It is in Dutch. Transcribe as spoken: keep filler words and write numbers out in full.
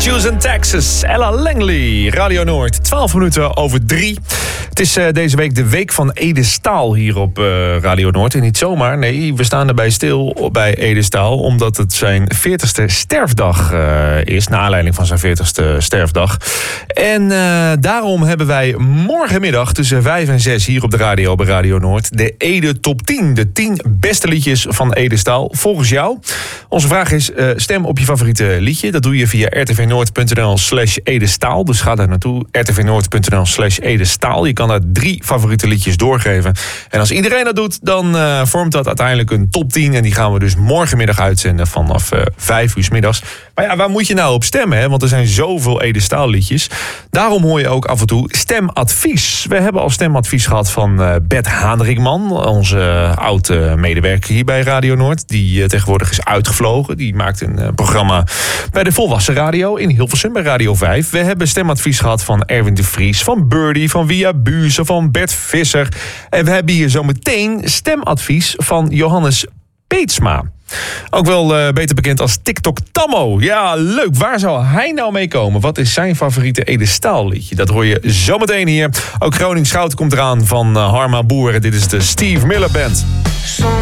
Matthews en Texas, Ella Langley, Radio Noord, twaalf minuten over drie. Het is uh, deze week de week van Ede Staal hier op uh, Radio Noord. En niet zomaar, nee, we staan erbij stil bij Ede Staal, omdat het zijn veertigste sterfdag uh, is, naar aanleiding van zijn veertigste sterfdag. En uh, daarom hebben wij morgenmiddag tussen vijf en zes hier op de radio bij Radio Noord de Ede Top tien. De tien beste liedjes van Ede Staal, volgens jou. Onze vraag is, uh, stem op je favoriete liedje. Dat doe je via rtvnoord.nl slash edestaal. Dus ga daar naartoe, rtvnoord.nl slash edestaal. Je kan daar drie favoriete liedjes doorgeven. En als iedereen dat doet, dan uh, vormt dat uiteindelijk een top tien. En die gaan we dus morgenmiddag uitzenden vanaf uh, vijf uur 's middags. Maar ja, waar moet je nou op stemmen? Hè? Want er zijn zoveel Ede Staal liedjes. Daarom hoor je ook af en toe stemadvies. We hebben al stemadvies gehad van uh, Bert Haanrikman, onze uh, oude medewerker hier bij Radio Noord. Die uh, tegenwoordig is uitgevlogen. Die maakt een uh, programma bij de Volwassen Radio in Hilversum bij Radio vijf. We hebben stemadvies gehad van Erwin de Vries, van Birdie, van Via Buurse, van Bert Visser. En we hebben hier zometeen stemadvies van Johannes Peetsma. Ook wel uh, beter bekend als TikTok Tammo. Ja, leuk. Waar zou hij nou mee komen? Wat is zijn favoriete Ede Staal liedje? Dat hoor je zometeen hier. Ook Groningen Schouten komt eraan van uh, Harma Boer. Dit is de Steve Miller Band.